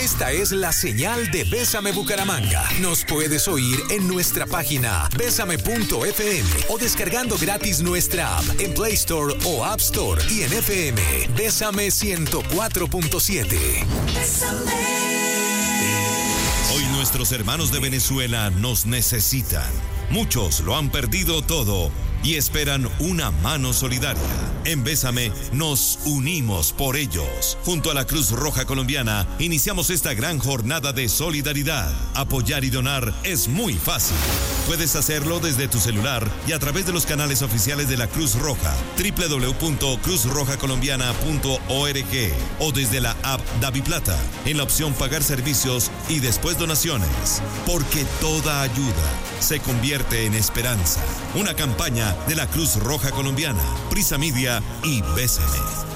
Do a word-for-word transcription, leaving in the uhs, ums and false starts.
Esta es la señal de Bésame Bucaramanga. Nos puedes oír en nuestra página bésame punto efe eme o descargando gratis nuestra app en Play Store o App Store y en F M. Bésame ciento cuatro punto siete. Hoy nuestros hermanos de Venezuela nos necesitan. Muchos lo han perdido todo y esperan una mano solidaria. En Bésame nos unimos por ellos. Junto a la Cruz Roja Colombiana iniciamos esta gran jornada de solidaridad. Apoyar y donar es muy fácil. Puedes hacerlo desde tu celular y a través de los canales oficiales de la Cruz Roja, doble u doble u doble u punto cruz roja colombiana punto org, o desde la app DaviPlata en la opción Pagar servicios y después donaciones. Porque toda ayuda se convierte en esperanza. Una campaña de la Cruz Roja Colombiana, Prisa Media y Bésame.